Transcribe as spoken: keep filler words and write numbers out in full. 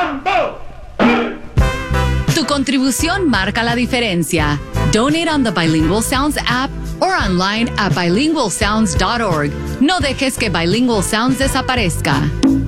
Mambo. Tu contribución marca la diferencia. Donate on the Bilingual Sounds app or online at bilingual sounds dot org. No dejes que Bilingual Sounds desaparezca.